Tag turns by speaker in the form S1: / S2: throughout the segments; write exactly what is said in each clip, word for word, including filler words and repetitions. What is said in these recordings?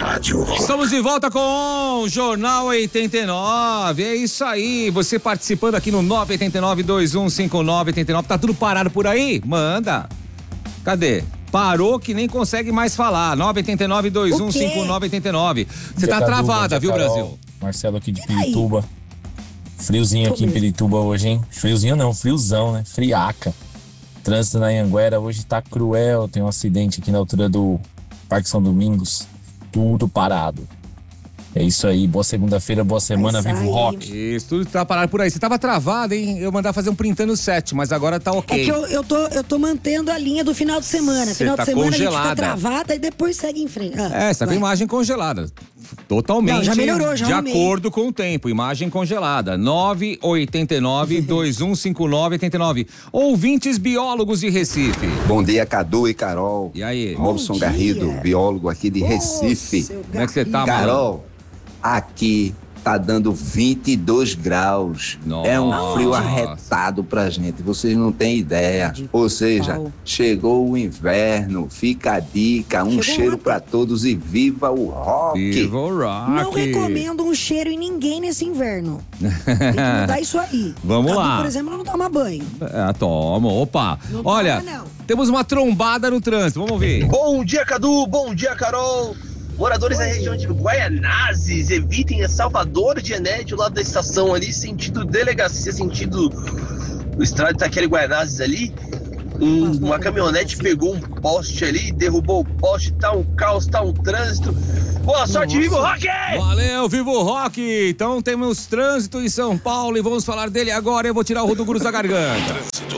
S1: rádio.
S2: Estamos de volta com o Jornal oitenta e nove. É isso aí. Você participando aqui no nove oito nove, dois um cinco nove, oito nove. Tá tudo parado por aí? Manda. Cadê? Parou que nem consegue mais falar. nove oito nove, dois um cinco nove, oito nove. Você tá travada, viu, Brasil?
S3: Marcelo aqui de Pirituba. Friozinho aqui em Pirituba hoje, hein? Friozinho não, friozão, né? Friaca. Trânsito na Anhanguera hoje tá cruel. Tem um acidente aqui na altura do Parque São Domingos. Tudo parado. É isso aí, boa segunda-feira, boa semana, Vivo Rock.
S2: Isso, tudo tá parado por aí. Você tava travado, hein? Eu mandar fazer um printando set, mas agora tá ok.
S4: É que eu, eu, tô, eu tô mantendo a linha do final de semana.
S2: Cê
S4: Final
S2: tá
S4: de semana
S2: congelada.
S4: a gente fica travada e depois segue em frente. Ah,
S2: É, você tá com a imagem congelada. Totalmente.
S4: Não, já melhorou, já
S2: de
S4: arrumei.
S2: acordo com o tempo. Imagem congelada. nove oito nove, dois um cinco nove, oito nove. Ouvintes biólogos de Recife.
S5: Bom dia, Cadu e Carol.
S2: E aí?
S5: Robson Garrido, biólogo aqui de Recife.
S2: Como é que você tá, mano?
S5: Carol, aqui tá dando vinte e dois graus.
S2: Nossa.
S5: É um frio arretado pra gente, vocês não têm ideia. Ou seja, chegou o inverno, fica a dica, um
S4: Chegou
S5: cheiro
S4: ontem.
S5: pra todos e viva o rock.
S2: Viva o rock.
S4: Não recomendo um cheiro em ninguém nesse inverno. Tem que mudar isso aí.
S2: Vamos
S4: Cadu,
S2: lá.
S4: por exemplo, não toma banho.
S2: É, toma. Opa.
S4: Não
S2: Olha,
S4: toma, não.
S2: temos uma trombada no trânsito. Vamos ver.
S6: Bom dia, Cadu. Bom dia, Carol. Moradores da região de Guaianazes, evitem a Salvador de Enédio, lá da estação ali, sentido delegacia, sentido o estrado Itaquera e Guaianazes ali. Um, uma caminhonete pegou um poste ali, derrubou o poste, tá um caos, tá um trânsito. Boa sorte, Vivo Rock!
S2: Valeu, Vivo Rock! Então temos trânsito em São Paulo e vamos falar dele agora. Eu vou tirar o Rodo Cruz da garganta.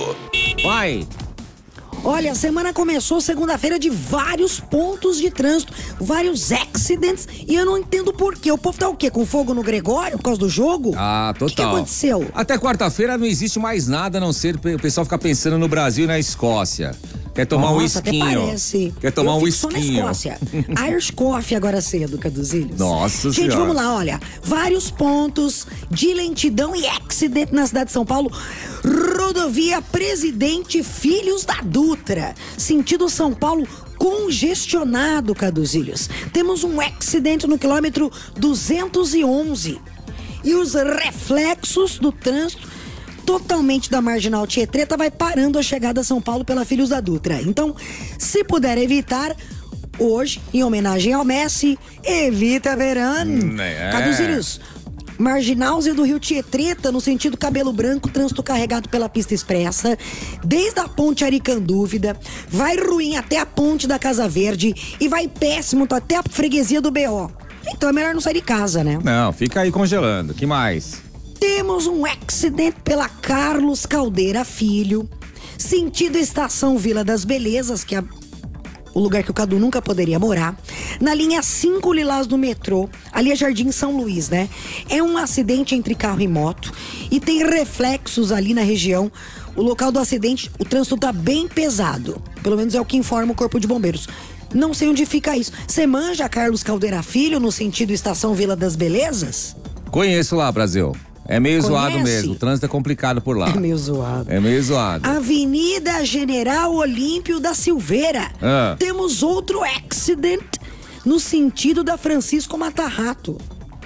S2: Vai!
S4: Olha, a semana começou segunda-feira de vários pontos de trânsito, vários accidents, e eu não entendo por quê. O povo tá o quê? Com fogo no Gregório por causa do jogo?
S2: Ah, total.
S4: O que, que aconteceu?
S2: Até quarta-feira não existe mais nada a não ser o pessoal ficar pensando no Brasil e na Escócia. Quer tomar um
S4: Nossa, até
S2: whiskinho.
S4: parece.
S2: Quer tomar
S4: eu
S2: um
S4: fico só na
S2: whiskinho.
S4: Escócia. Irish Coffee agora cedo, Caduzilhos.
S2: Nossa
S4: Gente,
S2: Senhora.
S4: vamos lá, olha. Vários pontos de lentidão e accident na cidade de São Paulo. Rodovia Presidente Filhos da Dutra. Sentido São Paulo congestionado, Caduzilhos. Temos um accidente no quilômetro duzentos e onze. E os reflexos do trânsito totalmente da Marginal Tietreta vai parando a chegada a São Paulo pela Filhos da Dutra. Então, se puder evitar, hoje, em homenagem ao Messi, evita verão.
S2: É.
S4: Caduzilhos, Marginal Zé do Rio Tietreta, no sentido Cabelo Branco, trânsito carregado pela pista expressa, desde a ponte Aricandúvida, vai ruim até a ponte da Casa Verde e vai péssimo até a freguesia do B O. Então é melhor não sair de casa, né?
S2: Não, fica aí congelando. Que mais?
S4: Temos um accidente pela Carlos Caldeira Filho, sentido Estação Vila das Belezas, que é o lugar que o Cadu nunca poderia morar, na linha cinco Lilás do metrô, ali é Jardim São Luís, né? É um acidente entre carro e moto e tem reflexos ali na região. O local do acidente, o trânsito tá bem pesado, pelo menos é o que informa o Corpo de Bombeiros. Não sei onde fica isso. Você manja Carlos Caldeira Filho no sentido Estação Vila das Belezas?
S2: Conheço lá, Brasil. É meio
S4: Conhece?
S2: zoado mesmo. O trânsito é complicado por lá.
S4: É meio zoado.
S2: É meio zoado.
S4: Avenida General Olímpio da Silveira.
S2: Ah.
S4: Temos outro accident no sentido da Francisco Matarrato.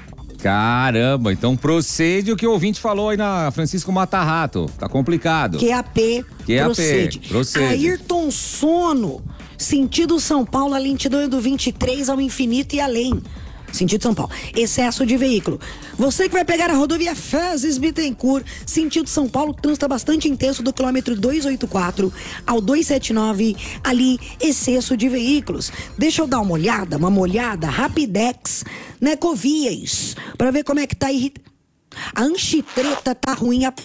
S2: Caramba, então procede o que o ouvinte falou aí na Francisco Matarrato. Tá complicado.
S4: Q A P,
S2: Q A P,
S4: procede.
S2: procede.
S4: Ayrton Sono, sentido São Paulo, a lentidão é do vinte e três ao infinito e além. Sentido São Paulo. Excesso de veículo. Você que vai pegar a rodovia Fezes Bittencourt, sentido São Paulo, trânsito tá bastante intenso do quilômetro duzentos e oitenta e quatro ao duzentos e setenta e nove, ali, excesso de veículos. Deixa eu dar uma olhada, uma molhada, Rapidex, na Ecovias, pra ver como é que tá aí. A Anchitreta tá ruim. A...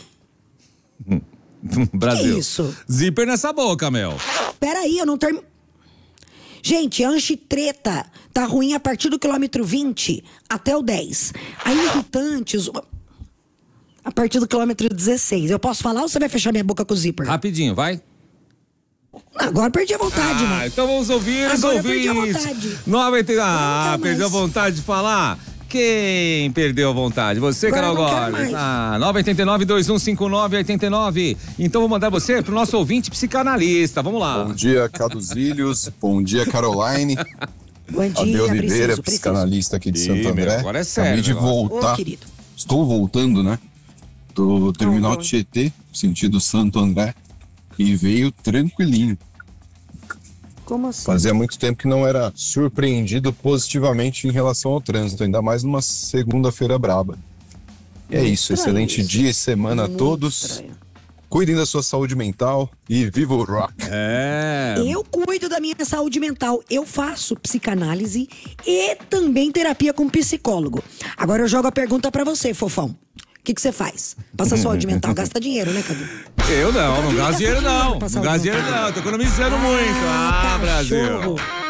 S2: Brasil.
S4: Que isso?
S2: Zíper nessa boca, meu.
S4: Peraí, eu não termino. Gente, a Anchitreta tá ruim a partir do quilômetro vinte até o dez. A Irritantes, a partir do quilômetro dezesseis. Eu posso falar ou você vai fechar minha boca com o zíper?
S2: Rapidinho, vai.
S4: Agora perdi a vontade,
S2: Ah,
S4: né?
S2: então vamos ouvir os
S4: Agora eu perdi a
S2: ouvintes.
S4: vontade.
S2: nove... Ah,
S4: Nunca
S2: perdeu a
S4: mais.
S2: vontade de falar? Quem perdeu a vontade? Você,
S4: Agora
S2: Carol
S4: eu não quero
S2: Gomes.
S4: mais.
S2: Ah, nove oito nove, dois um cinco nove, oito nove. Então vou mandar você pro nosso ouvinte psicanalista. Vamos lá.
S7: Bom dia, Caduzilhos. Bom dia, Caroline.
S4: Bom dia,
S1: Ade Oliveira,
S4: preciso,
S1: psicanalista aqui de
S2: Ih,
S1: Santo
S2: meu,
S1: André.
S2: agora é sério
S1: Acabei de
S2: o negócio.
S1: voltar.
S4: Ô, querido.
S1: Estou voltando, né? Do terminal
S4: Aonde?
S1: Tietê, sentido Santo André. E veio tranquilinho.
S4: Como assim?
S1: Fazia muito tempo que não era surpreendido positivamente em relação ao trânsito, ainda mais numa segunda-feira braba. E é
S4: Muito
S1: isso,
S4: estranho
S1: excelente
S4: isso.
S1: dia e semana a
S4: Muito
S1: todos.
S4: estranho.
S1: Cuidem da sua saúde mental e viva o rock!
S2: É.
S4: Eu cuido da minha saúde mental. Eu faço psicanálise e também terapia com psicólogo. Agora eu jogo a pergunta pra você, fofão. O que que você faz? Passa saúde mental, gasta dinheiro, né, Cadu?
S2: Eu não, não gasto dinheiro não.
S4: Pra
S2: Não
S4: saúde
S2: gasto dinheiro
S4: mental.
S2: não, tô economizando muito. Ah, Brasil.
S4: cachorro.